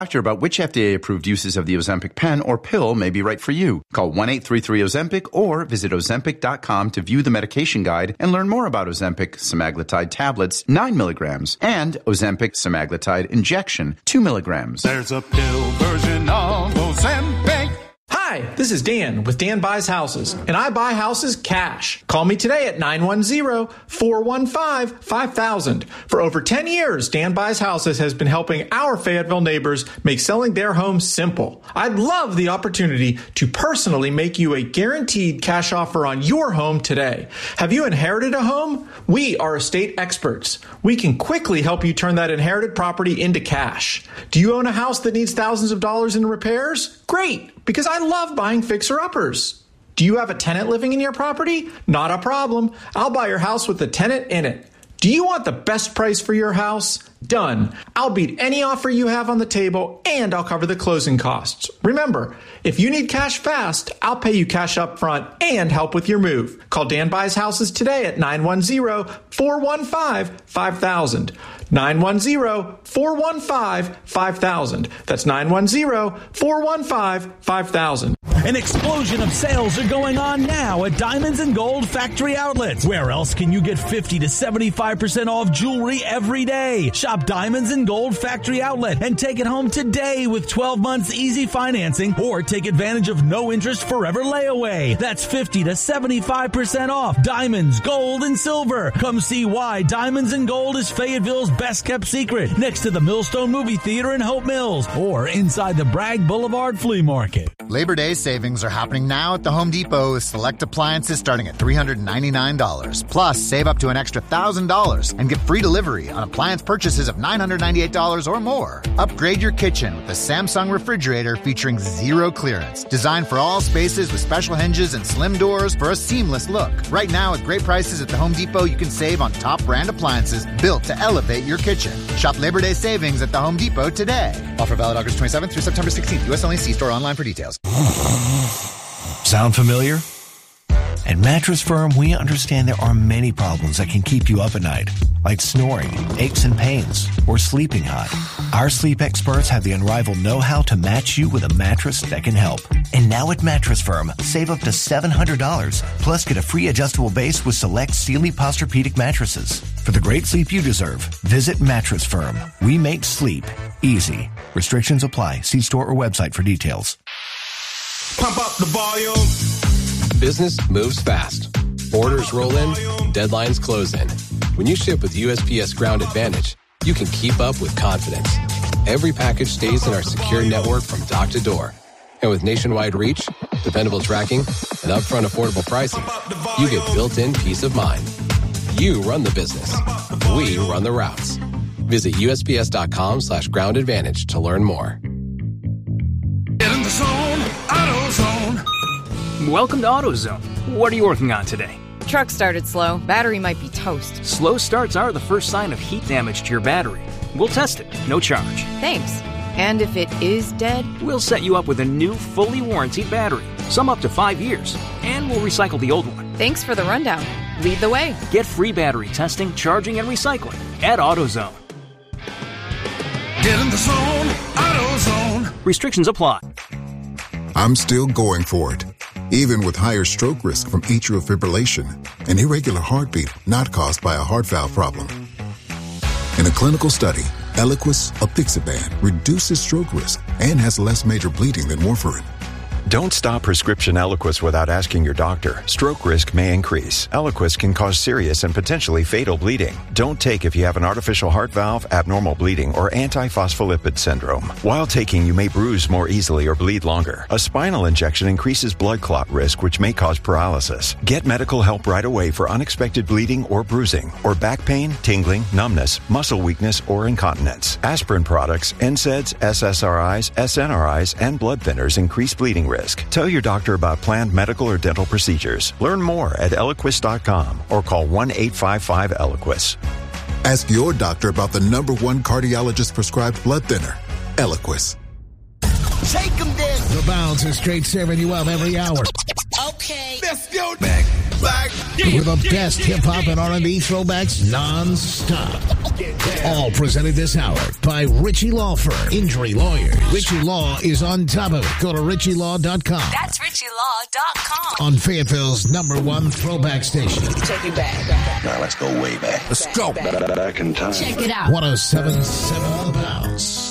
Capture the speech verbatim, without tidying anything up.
Doctor about which F D A-approved uses of the Ozempic pen or pill may be right for you. Call one eight three three Ozempic or visit Ozempic dot com to view the medication guide and learn more about Ozempic semaglutide tablets, nine milligrams, and Ozempic semaglutide injection, two milligrams. There's a pill version of Ozempic. Hi, this is Dan with Dan Buys Houses, and I buy houses cash. Call me today at nine one zero, four one five, five thousand. For over ten years, Dan Buys Houses has been helping our Fayetteville neighbors make selling their homes simple. I'd love the opportunity to personally make you a guaranteed cash offer on your home today. Have you inherited a home? We are estate experts. We can quickly help you turn that inherited property into cash. Do you own a house that needs thousands of dollars in repairs? Great, because I love buying fixer-uppers. Do you have a tenant living in your property? Not a problem. I'll buy your house with the tenant in it. Do you want the best price for your house? Done. I'll beat any offer you have on the table, and I'll cover the closing costs. Remember, if you need cash fast, I'll pay you cash up front and help with your move. Call Dan Buys Houses today at nine one zero, four one five, five thousand. nine one zero, four one five, five thousand. That's nine one zero, four one five, five thousand. An explosion of sales are going on now at Diamonds and Gold Factory Outlets. Where else can you get fifty to seventy-five percent off jewelry every day? Shop Diamonds and Gold Factory Outlet and take it home today with twelve months easy financing or take advantage of no interest forever layaway. That's fifty to seventy-five percent off diamonds, gold, and silver. Come see why Diamonds and Gold is Fayetteville's best kept secret, next to the Millstone Movie Theater in Hope Mills or inside the Bragg Boulevard Flea Market. Labor Day savings are happening now at the Home Depot with select appliances starting at three hundred ninety-nine dollars. Plus, save up to an extra one thousand dollars and get free delivery on appliance purchases of nine hundred ninety-eight dollars or more. Upgrade your kitchen with the Samsung refrigerator featuring zero clearance. Designed for all spaces with special hinges and slim doors for a seamless look. Right now, with great prices at the Home Depot, you can save on top brand appliances built to elevate your kitchen. Shop Labor Day savings at the Home Depot today. Offer valid August twenty-seventh through September sixteenth. U S only. See store online for details. Sound familiar? At Mattress Firm, we understand there are many problems that can keep you up at night, like snoring, aches and pains, or sleeping hot. Our sleep experts have the unrivaled know-how to match you with a mattress that can help. And now at Mattress Firm, save up to seven hundred dollars, plus get a free adjustable base with select Sealy Posturepedic mattresses. For the great sleep you deserve, visit Mattress Firm. We make sleep easy. Restrictions apply. See store or website for details. Pump up the volume. Business moves fast. Orders roll in, deadlines close in. When you ship with U S P S Ground Advantage, you can keep up with confidence. Every package stays in our secure network from dock to door. And with nationwide reach, dependable tracking, and upfront affordable pricing, you get built-in peace of mind. You run the business. We run the routes. Visit USPS.com slash ground advantage to learn more. Get in the zone, AutoZone. Welcome to AutoZone. What are you working on today? Truck started slow. Battery might be toast. Slow starts are the first sign of heat damage to your battery. We'll test it, no charge. Thanks. And if it is dead? We'll set you up with a new, fully warranted battery. Some up to five years. And we'll recycle the old one. Thanks for the rundown. Lead the way. Get free battery testing, charging, and recycling at AutoZone. Get in the zone, AutoZone. Restrictions apply. I'm still going for it. Even with higher stroke risk from atrial fibrillation, an irregular heartbeat not caused by a heart valve problem. In a clinical study, Eliquis, apixaban, reduces stroke risk and has less major bleeding than warfarin. Don't stop prescription Eliquis without asking your doctor. Stroke risk may increase. Eliquis can cause serious and potentially fatal bleeding. Don't take if you have an artificial heart valve, abnormal bleeding, or antiphospholipid syndrome. While taking, you may bruise more easily or bleed longer. A spinal injection increases blood clot risk, which may cause paralysis. Get medical help right away for unexpected bleeding or bruising, or back pain, tingling, numbness, muscle weakness, or incontinence. Aspirin products, N SAIDs, S S R Is, S N R Is, and blood thinners increase bleeding risk. Tell your doctor about planned medical or dental procedures. Learn more at Eliquis dot com or call one eight five five Eliquis. Ask your doctor about the number one cardiologist prescribed blood thinner, Eliquis. Take them then. The Bounce is straight serving you up every hour. Okay. Let's go back. Throwback. With the best hip-hop and R and B throwbacks non-stop. All presented this hour by Ritchie Law Firm. Injury Lawyers. Ritchie Law is on top of it. Go to ritchie law dot com. That's ritchie law dot com. On Fayetteville's number one throwback station. Take it back. Now let's go way back. Let's go. Back in time. Check it out. one oh seven point seven The Bounce.